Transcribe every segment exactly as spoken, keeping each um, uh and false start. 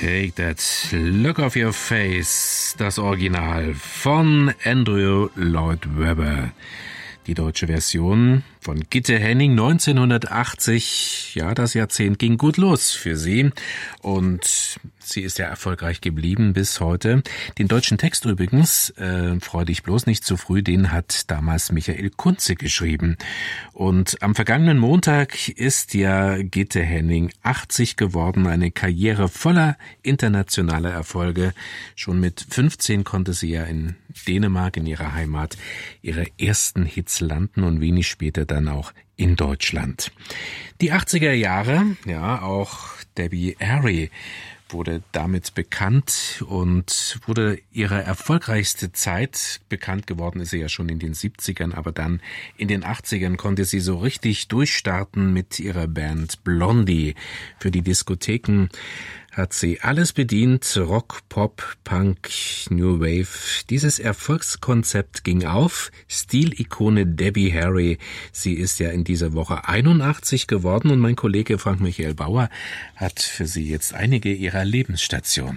Take That Look Off Your Face, das Original von Andrew Lloyd Webber. Die deutsche Version von Gitte Henning neunzehnhundertachtzig. Ja, das Jahrzehnt ging gut los für sie und sie ist ja erfolgreich geblieben bis heute. Den deutschen Text übrigens, äh, freu dich bloß nicht zu früh, den hat damals Michael Kunze geschrieben. Und am vergangenen Montag ist ja Gitte Henning achtzig geworden, eine Karriere voller internationaler Erfolge. Schon mit fünfzehn konnte sie ja in Dänemark, in ihrer Heimat, ihre ersten Hits landen und wenig später dann auch in Deutschland. Die achtziger Jahre, ja, auch Debbie Harry wurde damit bekannt und wurde ihre erfolgreichste Zeit. Bekannt geworden ist sie ja schon in den siebzigern, aber dann in den achtzigern konnte sie so richtig durchstarten mit ihrer Band Blondie. Für die Diskotheken hat sie alles bedient, Rock, Pop, Punk, New Wave. Dieses Erfolgskonzept ging auf. Stilikone Debbie Harry, sie ist ja in dieser Woche einundachtzig geworden und mein Kollege Frank-Michael Bauer hat für sie jetzt einige ihrer Lebensstationen.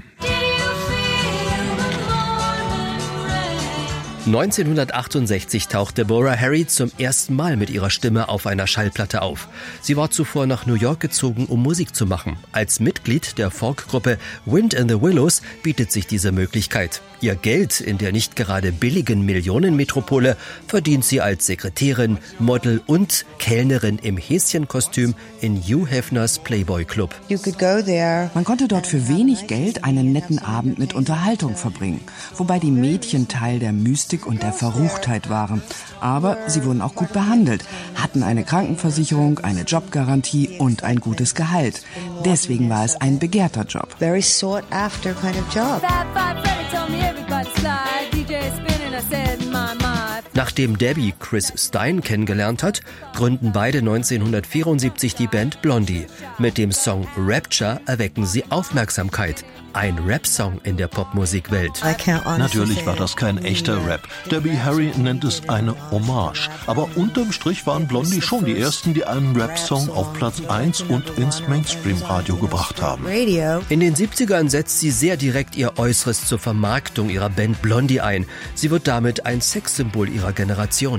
neunzehnhundertachtundsechzig tauchte Deborah Harry zum ersten Mal mit ihrer Stimme auf einer Schallplatte auf. Sie war zuvor nach New York gezogen, um Musik zu machen. Als Mitglied der Folkgruppe Wind in the Willows bietet sich diese Möglichkeit. Ihr Geld in der nicht gerade billigen Millionenmetropole verdient sie als Sekretärin, Model und Kellnerin im Häschenkostüm in Hugh Hefners Playboy Club. Man konnte dort für wenig Geld einen netten Abend mit Unterhaltung verbringen, wobei die Mädchen Teil der Mystik und der Verruchtheit waren. Aber sie wurden auch gut behandelt, hatten eine Krankenversicherung, eine Jobgarantie und ein gutes Gehalt. Deswegen war es ein begehrter Job. Very sought after kind of job. Nachdem Debbie Chris Stein kennengelernt hat, gründen beide neunzehnhundertvierundsiebzig die Band Blondie. Mit dem Song Rapture erwecken sie Aufmerksamkeit. Ein Rap-Song in der Popmusikwelt. Natürlich war das kein echter Rap. Debbie Harry nennt es eine Hommage. Aber unterm Strich waren Blondie schon die ersten, die einen Rap-Song auf Platz eins und ins Mainstream-Radio gebracht haben. In den siebzigern setzt sie sehr direkt ihr Äußeres zur Vermarktung ihrer Band Blondie ein. Sie wird damit ein Sexsymbol ihrer Generation.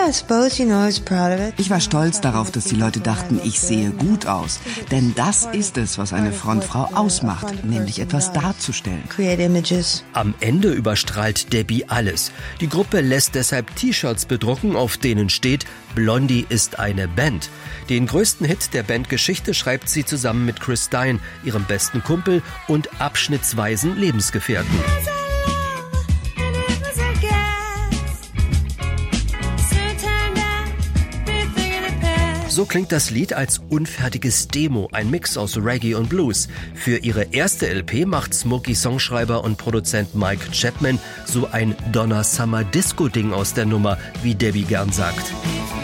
Ich war stolz darauf, dass die Leute dachten, ich sehe gut aus. Denn das ist es, was eine Frontfrau ausmacht, nämlich etwas darzustellen. Am Ende überstrahlt Debbie alles. Die Gruppe lässt deshalb T-Shirts bedrucken, auf denen steht, Blondie ist eine Band. Den größten Hit der Bandgeschichte schreibt sie zusammen mit Chris Stein, ihrem besten Kumpel und abschnittsweisen Lebensgefährten. So klingt das Lied als unfertiges Demo, ein Mix aus Reggae und Blues. Für ihre erste L P macht Smokey-Songschreiber und Produzent Mike Chapman so ein Donner-Summer-Disco-Ding aus der Nummer, wie Debbie gern sagt.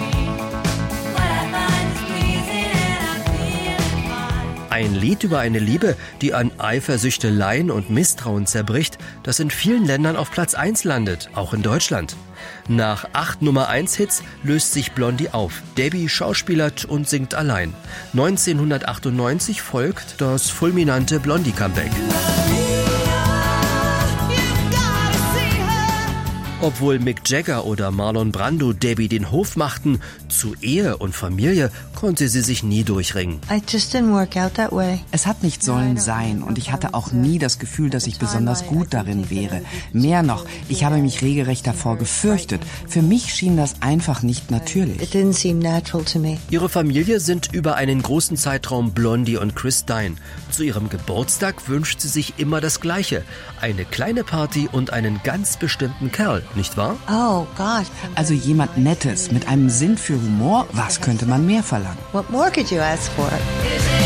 Ein Lied über eine Liebe, die an Eifersüchteleien und Misstrauen zerbricht, das in vielen Ländern auf Platz eins landet, auch in Deutschland. Nach acht Nummer eins Hits löst sich Blondie auf. Debbie schauspielert und singt allein. neunzehnhundertachtundneunzig folgt das fulminante Blondie-Comeback. Obwohl Mick Jagger oder Marlon Brando Debbie den Hof machten, zu Ehe und Familie konnte sie sich nie durchringen. Es hat nicht sollen sein und ich hatte auch nie das Gefühl, dass ich besonders gut darin wäre. Mehr noch, ich habe mich regelrecht davor gefürchtet. Für mich schien das einfach nicht natürlich. Ihre Familie sind über einen großen Zeitraum Blondie und Chris Stein. Zu ihrem Geburtstag wünscht sie sich immer das Gleiche. Eine kleine Party und einen ganz bestimmten Kerl, nicht wahr? Oh Gott. Also jemand Nettes mit einem Sinn für Humor, was könnte man mehr verlangen? What more could you ask for?